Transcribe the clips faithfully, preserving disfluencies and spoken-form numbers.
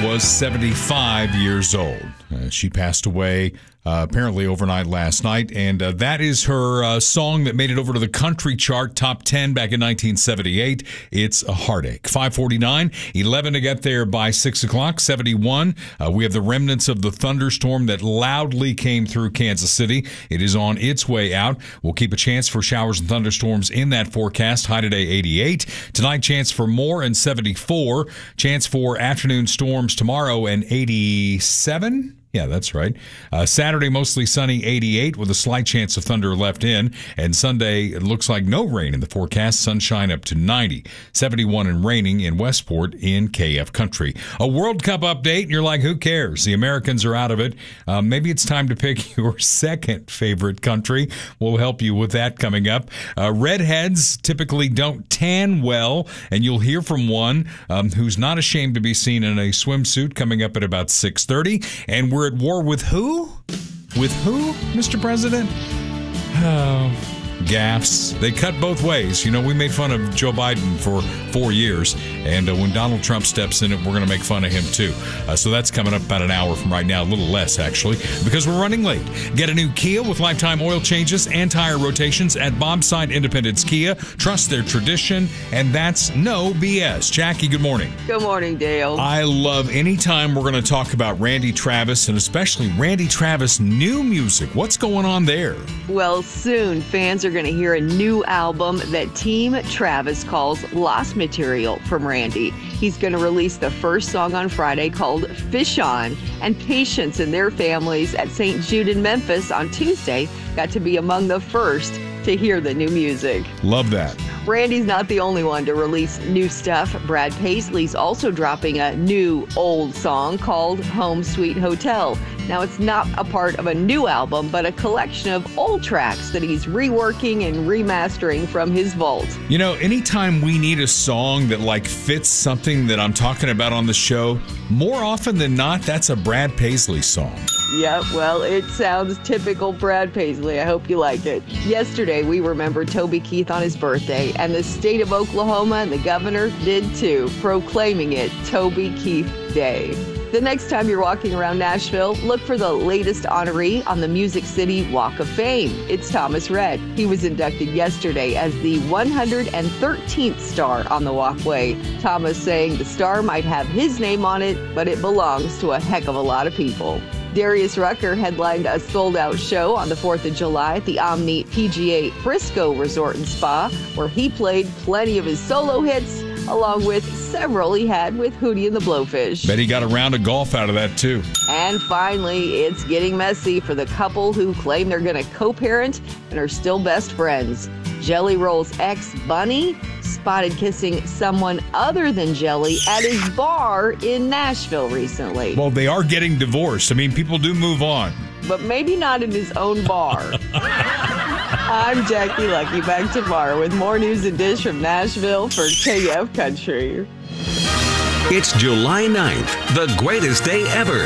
was seventy-five years old. Uh, she passed away uh, apparently overnight last night, and uh, that is her uh, song that made it over to the country chart, top ten back in nineteen seventy-eight. It's A Heartache. five forty-nine, eleven to get there by six o'clock, seventy-one. Uh, we have the remnants of the thunderstorm that loudly came through Kansas City. It is on its way out. We'll keep a chance for showers and thunderstorms in that forecast. High today, eighty-eight. Tonight, chance for more and seventy-four. Chance for afternoon storms tomorrow and eighty-seven. Yeah, that's right. Uh, Saturday, mostly sunny, eighty-eight, with a slight chance of thunder left in. And Sunday, it looks like no rain in the forecast. Sunshine up to ninety. seventy-one and raining in Westport in K F Country. A World Cup update, and you're like, who cares? The Americans are out of it. Uh, maybe it's time to pick your second favorite country. We'll help you with that coming up. Uh, redheads typically don't tan well, and you'll hear from one um, who's not ashamed to be seen in a swimsuit coming up at about six thirty. And we're We're at war with who? With who, Mister President? Oh, gaffes. They cut both ways. You know, we made fun of Joe Biden for four years, and uh, when Donald Trump steps in it, we're going to make fun of him too. Uh, so that's coming up about an hour from right now, a little less actually, because we're running late. Get a new Kia with lifetime oil changes and tire rotations at Bobside Independence Kia. Trust their tradition, and that's no B S. Jackie, good morning. Good morning, Dale. I love any time we're going to talk about Randy Travis, and especially Randy Travis' new music. What's going on there? Well, soon fans are going to hear a new album that Team Travis calls Lost Material from Randy. He's going to release the first song on Friday called Fish On, and patients and their families at Saint Jude in Memphis on Tuesday got to be among the first to hear the new music. Love that. Randy's not the only one to release new stuff. Brad Paisley's also dropping a new old song called Home Sweet Hotel. Now, it's not a part of a new album, but a collection of old tracks that he's reworking and remastering from his vault. You know, anytime we need a song that like fits something that I'm talking about on the show, more often than not, that's a Brad Paisley song. Yeah, well, it sounds typical Brad Paisley. I hope you like it. Yesterday, we remembered Toby Keith on his birthday, and the state of Oklahoma and the governor did too, proclaiming it Toby Keith Day. The next time you're walking around Nashville, look for the latest honoree on the Music City Walk of Fame. It's Thomas Rhett. He was inducted yesterday as the one hundred thirteenth star on the walkway. Thomas saying the star might have his name on it, but it belongs to a heck of a lot of people. Darius Rucker headlined a sold-out show on the fourth of July at the Omni P G A Frisco Resort and Spa, where he played plenty of his solo hits, along with several he had with Hootie and the Blowfish. Bet he got a round of golf out of that, too. And finally, it's getting messy for the couple who claim they're going to co-parent and are still best friends. Jelly Roll's ex, Bunny, spotted kissing someone other than Jelly at his bar in Nashville recently. Well, they are getting divorced. I mean, people do move on. But maybe not in his own bar. I'm Jackie Lucky, back tomorrow with more news and dish from Nashville for K F Country. It's July ninth, the greatest day ever.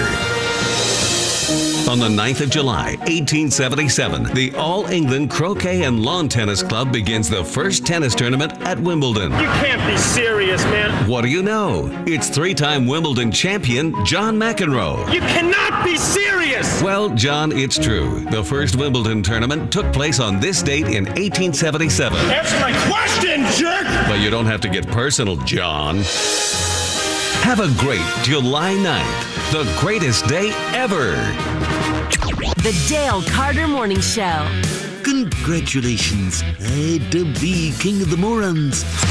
On the ninth of July, eighteen seventy-seven, the All England Croquet and Lawn Tennis Club begins the first tennis tournament at Wimbledon. You can't be serious, man. What do you know? It's three-time Wimbledon champion John McEnroe. You cannot be serious! Well, John, it's true. The first Wimbledon tournament took place on this date in eighteen seventy-seven. Answer my question, jerk! But you don't have to get personal, John. Have a great July ninth, the greatest day ever. The Dale Carter Morning Show. Congratulations. I dubbed thee King of the Morons.